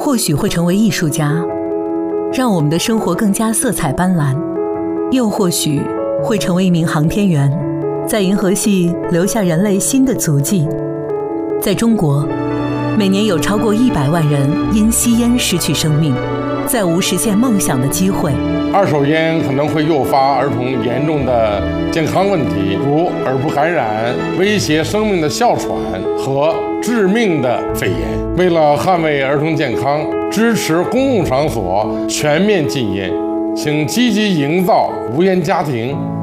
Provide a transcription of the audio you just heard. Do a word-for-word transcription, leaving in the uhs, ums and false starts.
或许会成为艺术家，让我们的生活更加色彩斑斓；又或许会成为一名航天员，在银河系留下人类新的足迹。在中国，每年有超过一百万人因吸烟失去生命，再无实现梦想的机会。 二手烟可能会诱发儿童严重的健康问题，如耳部感染、威胁生命的哮喘和致命的肺炎。为了捍卫儿童健康，支持公共场所全面禁烟，请积极营造无烟家庭。